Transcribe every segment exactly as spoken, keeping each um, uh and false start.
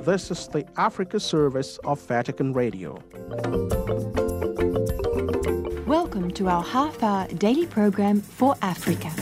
This is the Africa service of Vatican Radio. Welcome to our half-hour daily program for Africa.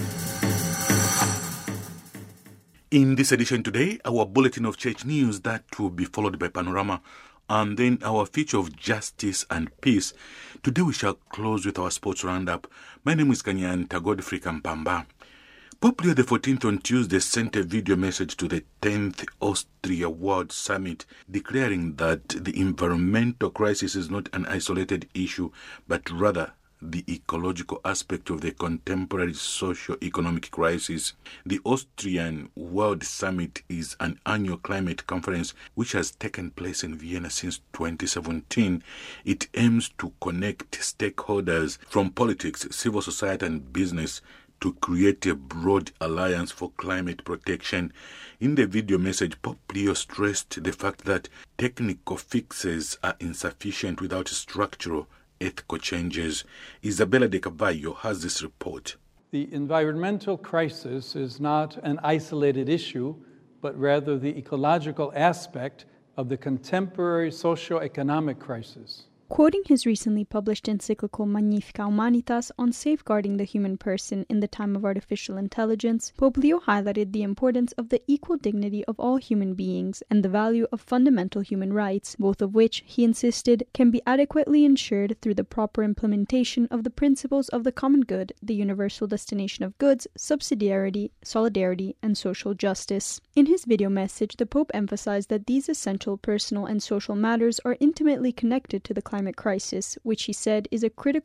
In this edition today, our bulletin of church news that will be followed by Panorama, and then our feature of justice and peace. Today we shall close with our sports roundup. My name is Kanyanta Godfrey Kampamba. Pope Leo the fourteenth on Tuesday sent a video message to the tenth Austria World Summit declaring that the environmental crisis is not an isolated issue, but rather the ecological aspect of the contemporary socio-economic crisis. The Austrian World Summit is an annual climate conference which has taken place in Vienna since twenty seventeen. It aims to connect stakeholders from politics, civil society and business to create a broad alliance for climate protection. In the video message, Pope Leo stressed the fact that technical fixes are insufficient without structural ethical changes. Isabella de Cavallo has this report. The environmental crisis is not an isolated issue, but rather the ecological aspect of the contemporary socio-economic crisis. Quoting his recently published encyclical Magnificat Humanitas on safeguarding the human person in the time of artificial intelligence, Pope Leo highlighted the importance of the equal dignity of all human beings and the value of fundamental human rights, both of which, he insisted, can be adequately ensured through the proper implementation of the principles of the common good, the universal destination of goods, subsidiarity, solidarity, and social justice. In his video message, the Pope emphasized that these essential personal and social matters are intimately connected to the climate crisis, which he said is a critical